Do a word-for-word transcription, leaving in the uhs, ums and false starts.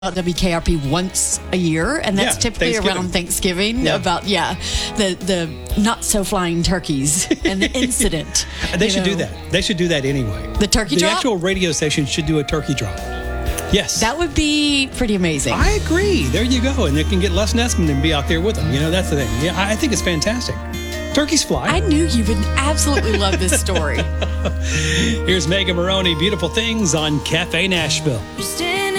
W K R P once a year, and that's Yeah, typically Thanksgiving. around Thanksgiving. Yeah. About yeah, the the not so flying turkeys and the incident. They you should know. do that. They should do that anyway. The turkey The drop? actual radio station should do a turkey drop. Yes. That would be pretty amazing. I agree. There you go. And they can get Les Nessman and be out there with them. You know, that's the thing. Yeah, I I think it's fantastic. Turkeys fly. I knew you would absolutely love this story. Here's Megan Maroney, Beautiful Things on Cafe Nashville. You're still